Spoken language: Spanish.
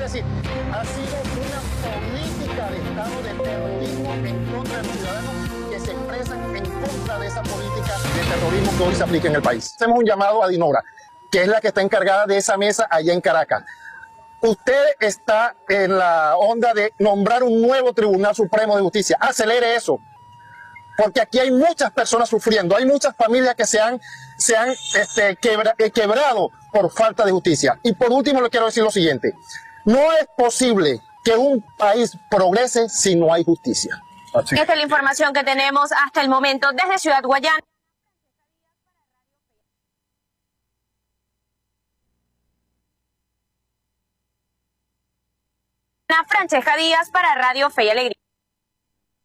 decir, ha sido una política de Estado de terrorismo en contra de los ciudadanos que se expresan en contra de esa política de terrorismo que hoy se aplica en el país. Hacemos un llamado a Dinora, que es la que está encargada de esa mesa allá en Caracas. Usted está en la onda de nombrar un nuevo Tribunal Supremo de Justicia. Acelere eso, porque aquí hay muchas personas sufriendo, hay muchas familias que se han quebrado por falta de justicia. Y por último le quiero decir lo siguiente: no es posible que un país progrese si no hay justicia. Esta es la información que tenemos hasta el momento desde Ciudad Guayana. Francesca Díaz para Radio Fe y Alegría.